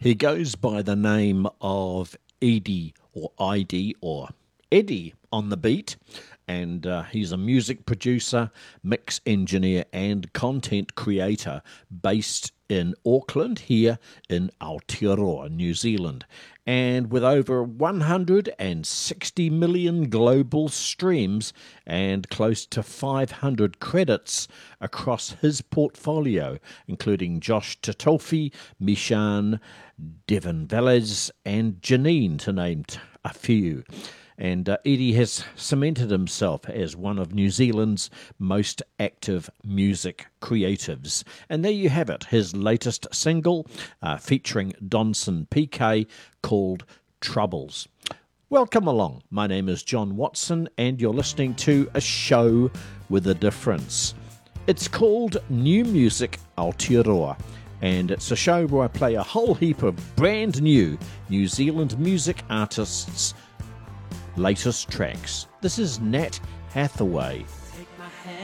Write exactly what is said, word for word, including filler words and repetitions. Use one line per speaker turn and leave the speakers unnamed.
He goes by the name of Edie or I D or Eddie on the beat, and uh, he's a music producer, mix engineer, and content creator based in Auckland, here in Aotearoa, New Zealand. And with over one hundred sixty million global streams and close to five hundred credits across his portfolio, including Josh Tatofi, Mishan, Devon Velez, and Janine, to name a few. And uh, Eddie has cemented himself as one of New Zealand's most active music creatives. And there you have it, his latest single uh, featuring Donson P K called Troubles. Welcome along. My name is John Watson, and you're listening to a show with a difference. It's called New Music Aotearoa, and it's a show where I play a whole heap of brand new New Zealand music artists' latest tracks. This is Nat Hathaway.